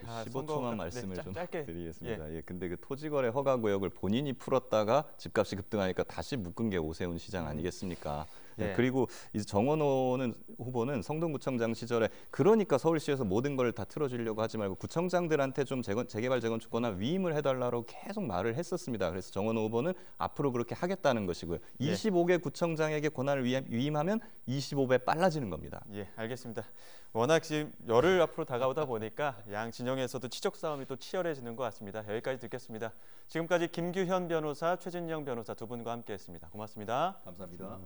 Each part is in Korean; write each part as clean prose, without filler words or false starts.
15초만 말씀을 좀 짧게 드리겠습니다. 근데 그 토지거래 허가 구역을 본인이 풀었다가 집값이 급등하니까 다시 묶은 게 오세훈 시장 아니겠습니까? 그리고 이제 정원호 후보는 성동구청장 시절에 그러니까 서울시에서 모든 걸 다 틀어주려고 하지 말고 구청장들한테 좀 재개발 재건축 권한 위임을 해달라고 계속 말을 했었습니다. 그래서 정원호 후보는 앞으로 그렇게 하겠다는 것이고요. 25개 구청장에게 권한을 위임하면 25배 빨라지는 겁니다. 알겠습니다. 워낙 지금 열흘 앞으로 다가오다 보니까 양 진영에서도 치적 싸움이 또 치열해지는 것 같습니다. 여기까지 듣겠습니다. 지금까지 김규현 변호사, 최진영 변호사 두 분과 함께했습니다. 고맙습니다. 감사합니다.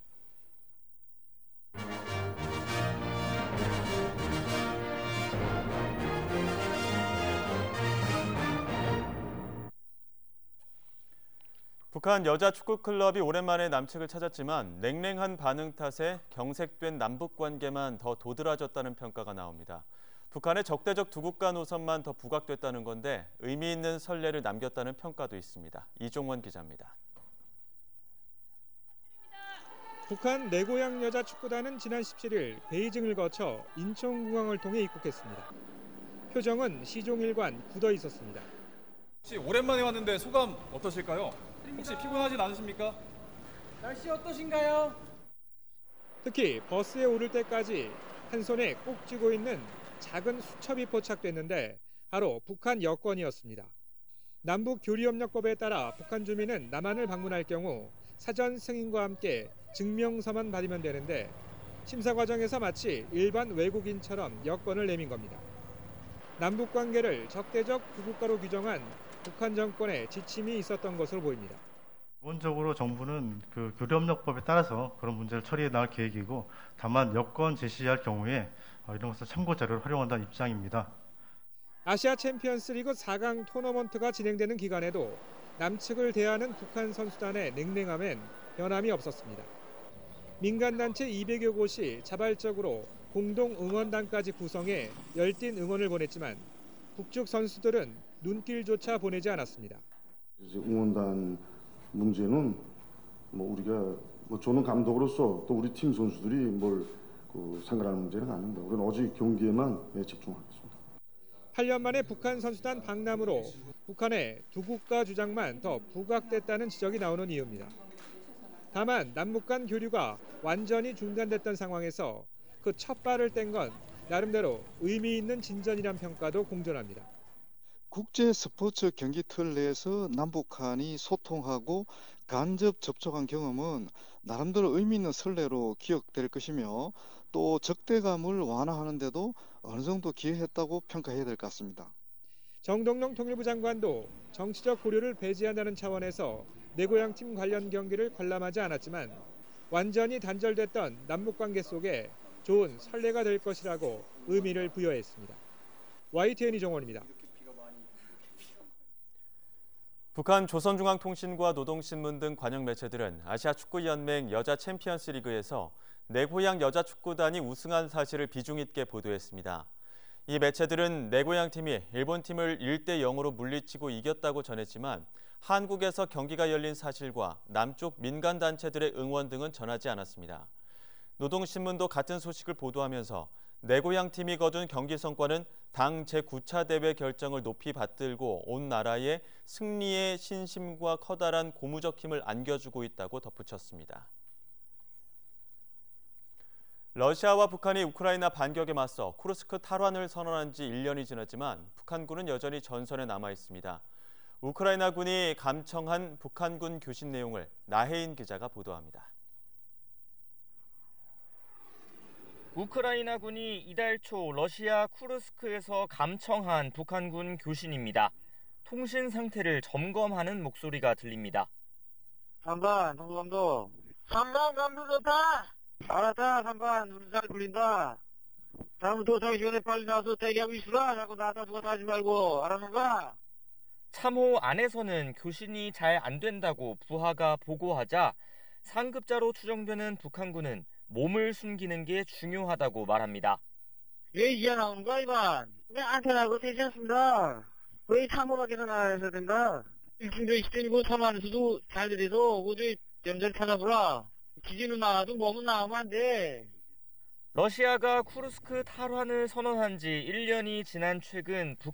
북한 여자 축구 클럽이 오랜만에 남측을 찾았지만 냉랭한 반응 탓에 경색된 남북 관계만 더 도드라졌다는 평가가 나옵니다. 북한의 적대적 두 국가 노선만 더 부각됐다는 건데 의미 있는 선례를 남겼다는 평가도 있습니다. 이종원 기자입니다. 북한 내 고향 여자 축구단은 지난 17일 베이징을 거쳐 인천공항을 통해 입국했습니다. 표정은 시종일관 굳어 있었습니다. 혹시 오랜만에 왔는데 소감 어떠실까요? 혹시 피곤하진 않으십니까? 날씨 어떠신가요? 특히 버스에 오를 때까지 한 손에 꼭 쥐고 있는 작은 수첩이 포착됐는데 바로 북한 여권이었습니다. 남북 교류협력법에 따라 북한 주민은 남한을 방문할 경우 사전 승인과 함께 증명서만 받으면 되는데 심사 과정에서 마치 일반 외국인처럼 여권을 내민 겁니다. 남북 관계를 적대적 두 국가로 규정한 북한 정권의 지침이 있었던 것으로 보입니다. 기본적으로 정부는 그 교류협력법에 따라서 그런 문제를 처리해 나갈 계획이고 다만 여건 제시할 경우에 이런 것을 참고 자료로 활용한다는 입장입니다. 아시아 챔피언스 리그 4강 토너먼트가 진행되는 기간에도 남측을 대하는 북한 선수단의 냉랭함엔 변함이 없었습니다. 민간단체 200여 곳이 자발적으로 공동 응원단까지 구성해 열띤 응원을 보냈지만 북측 선수들은 눈길조차 보내지 않았습니다. 응원단 문제는 우리가 저는 감독으로서 또 우리 팀 선수들이 상관하는 문제는 아닙니다. 우리는 오직 경기에만 집중하겠습니다. 8년 만에 북한 선수단 방남으로 북한의 두 국가 주장만 더 부각됐다는 지적이 나오는 이유입니다. 다만 남북 간 교류가 완전히 중단됐던 상황에서 그 첫 발을 뗀 건 나름대로 의미 있는 진전이란 평가도 공존합니다. 국제 스포츠 경기 틀 내에서 남북한이 소통하고 간접 접촉한 경험은 나름대로 의미 있는 선례로 기억될 것이며 또 적대감을 완화하는 데도 어느 정도 기여했다고 평가해야 될 것 같습니다. 정동영 통일부 장관도 정치적 고려를 배제한다는 차원에서 내 고향팀 관련 경기를 관람하지 않았지만 완전히 단절됐던 남북관계 속에 좋은 선례가 될 것이라고 의미를 부여했습니다. YTN 이종원입니다. 북한 조선중앙통신과 노동신문 등 관영 매체들은 아시아축구연맹 여자 챔피언스리그에서 내 고향 여자축구단이 우승한 사실을 비중 있게 보도했습니다. 이 매체들은 내 고향팀이 일본팀을 1대0으로 물리치고 이겼다고 전했지만 한국에서 경기가 열린 사실과 남쪽 민간단체들의 응원 등은 전하지 않았습니다. 노동신문도 같은 소식을 보도하면서 내 고향팀이 거둔 경기 성과는 당 제9차 대회 결정을 높이 받들고 온 나라의 승리의 신심과 커다란 고무적 힘을 안겨주고 있다고 덧붙였습니다. 러시아와 북한이 우크라이나 반격에 맞서 쿠르스크 탈환을 선언한 지 1년이 지났지만 북한군은 여전히 전선에 남아 있습니다. 우크라이나군이 감청한 북한군 교신 내용을 나혜인 기자가 보도합니다. 우크라이나군이 이달 초 러시아 쿠르스크에서 감청한 북한군 교신입니다. 통신 상태를 점검하는 목소리가 들립니다. 상관, 동감독. 상관 감독 좋다. 알았다, 상관. 우리 잘 불린다. 다음부터 정시간에 빨리 나와서 대기하고 있으라. 자꾸 나갔다 죽었다 하지 말고. 알았는가? 참호 안에서는 교신이 잘 안 된다고 부하가 보고하자 상급자로 추정되는 북한군은 몸을 숨기는 게 중요하다고 말합니다. 왜 이제 나오는 거야, 이만? 왜 안테나고 되지 않습니다. 왜 참호밖에서 나와야 된다? 1중전 10전이고 참호안에서도 잘 들여서 그저 점점 찾아보라. 기지는 나와도 몸은 나오면 안 돼. 러시아가 쿠르스크 탈환을 선언한 지 1년이 지난 최근 북한